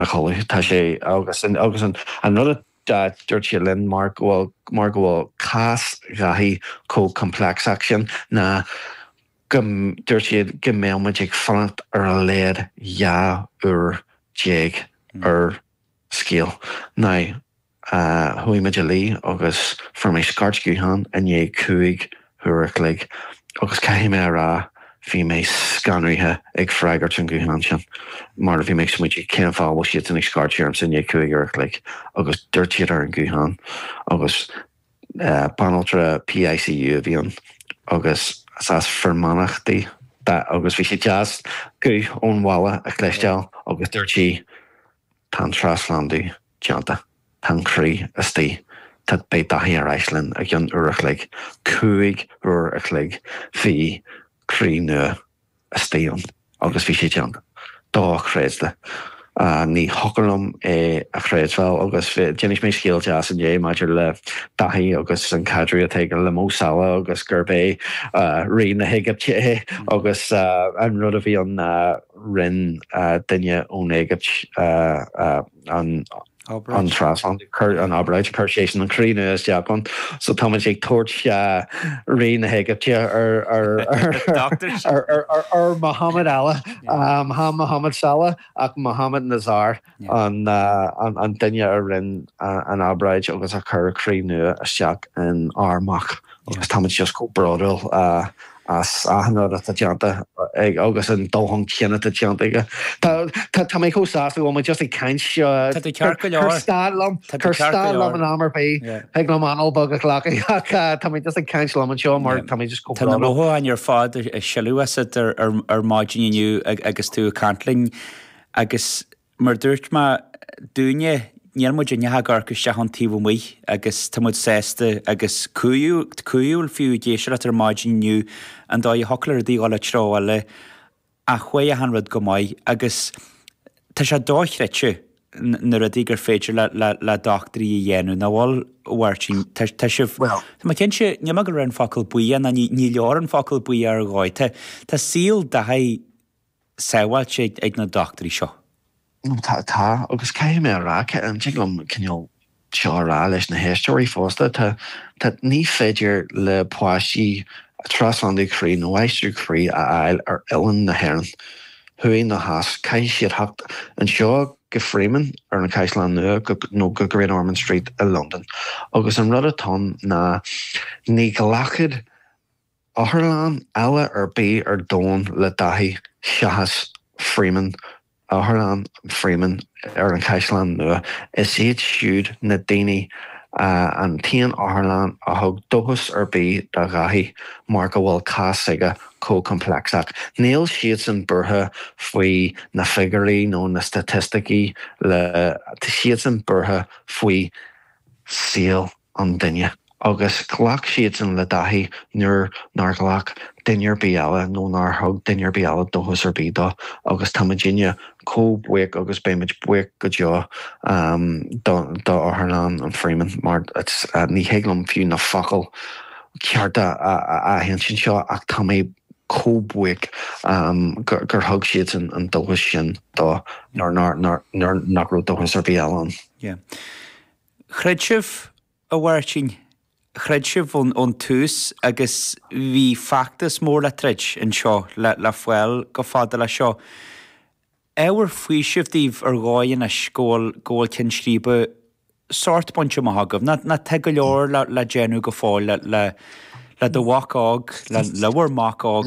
chola tá sé an rud dúirt sé linn mar bhfuil cas gaithí complex sin na dúirt siad go méid ag fannacht ar a léad uair déag ar scéal. Ná thuimiid lí agus for mé scartgúhan a é cuaig thuach le agus caihí mé rá hí mé scanrithe ag freigart an gúhan sin. Mar bhí mé smuid céan fáil siad in ag scartúirm san é cuaig le agus dúirtíad ar an gúhan agus panaltra PICU a bhíon agus as fermannachtaí agus bhí sé jazz go ónhála a chléisteáil agus dúirtí tan Traslandú teanta tan chrí a tí tá bé dathí ar Iceland a gionn uach le cuaig uair a chléig hí chrí nua a stíon agus bhí sé teanta dá chréidle. Ní hocarlumm é a chréidfáil agus déananig mé scéal jazz an dhé maidir le dathí agus an cadriú teige le mósala agus gur bé ri na hiigepte agus an rud a bhí an rinn duine ón éigept an Trasland an Ábráid chuirséisian an chríú is Japan, so tá ag tuairt ri na hiigepte ar Muhammad Allah, Muhammad Salah ach Muhammad Nazar an duine ar rinn an Ábráid agus a chur nua isteach in Armagh agus tá just go bradal as ahanana a teanta agus an dóhang chéanna a teanta aige. Tá mé chósáasta bhfuil just ag caint seo chur an amar bé ag le manal bag a chhlacha tá mé just ag caint le an seo mar tá mé just go Tá nóth an ar fád seúasa ar máidiniu agus tú cantling agus mar dúirt má dúine níar muid nethagar go seantíh mí agus tamid sésta agus cuúil fiú géisiir ar máidiniu an dá holar díála tráile a chué a hanrad go maiid agus tá sé dáithreite nuair a dtí gur féidir le doctorí dhéanú na bháil bhhairting tá sibh Tá cin sé neamh gur an facail buí na ní leor an facail buí ar gáid Tá síl de saohhail sé ag na doctorí seo. Tá agus cai mé rá an tem cinneol seorá leis na héisteoirí fósta tá ní féidir le poisí Traslandú chrí nó Éistú chrí a eil ar Ilan na Héireann. Thuí na has cai siad hacht an seo go Freeman ar na Caisleán nua nó go Great Ormond Street i London. Agus an rud atá na ní galachad Áthirleán eile ar bí ar dón le daithí seachas Freeman Áthirleán Freeman ar an Caisleán nua is iad siúd na daoine an tíon Áthirleán a thug dochas ar bí de gaithí mar go bhfuil cas aige complexach. Níl siad san burtha faoi na figurí nó na statisticí le siad san burtha faoi síl an duine. Agus ghlach siad san le daithí nuair ghlach duinear bí eile nó nar thug duinear bí eile dochas ar bí dó agus tá Virginia buic agus béimiid buic go deo do Áthirleán an Freeman mar ní héaglam fiú na focail cearta a hen sin seo ach tá mé buic gur thug siad an dochas sin dó nachrú dochas ar bí eile. Chreid sibh a bhhairting chreid sibh ón tús agus bhí factas mór le treid an seo le foiil go fada le seo. Éhar faoi sibhtíomh ar gáin a scóil cin scríbe sort pontse maithagam na te go leor le déanú go fáil le do bhaág le bhar máág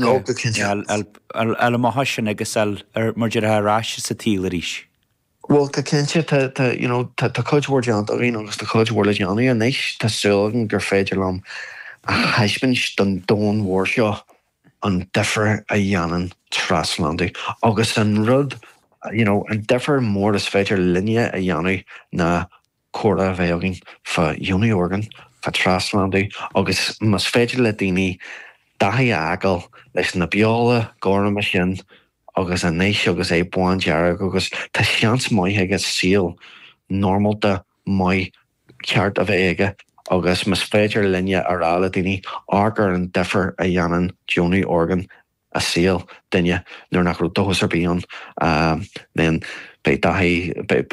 eile maitha sin agus mar de aráis sa tíla ríis. Well, tá cinnte tá coidhór deant a bhíon agus tá coidhór le deanú a níos tá suúlagan gur féidir lom a heispint don dónhór seo an difar a dhéanaan Traslandú. Agus an rud, an difar mór is féidir linne a dhéanú na córa bhéagin fa Uni Organ, fa Traslandú, agus mas féidir le daoine daithí agal leis na beála gcóra sin agus an néis agus é buin dearag agus tá seans maithe agus síl normalta mai ceart a bheith aige agus mas féidir linne arála daoine águr an difar a dhéanaan Uni Organ a síl duine nuair nach rú dochas ar bíon then be